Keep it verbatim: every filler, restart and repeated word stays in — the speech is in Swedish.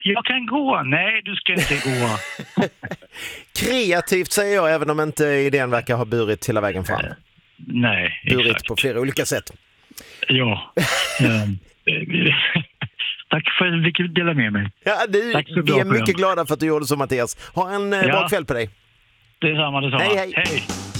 Jag kan gå. Nej, du ska inte gå. Kreativt säger jag, även om inte idén verkar ha burit hela vägen fram. Nej, burit exakt. på flera olika sätt. Ja. Tack för att du fick dela med mig. Ja, du, Tack så vi är bra, mycket glada för att du gjorde så, Mattias. Ha en ja. bra kväll på dig. Detsamma, detsamma. Hej, hej. Hej.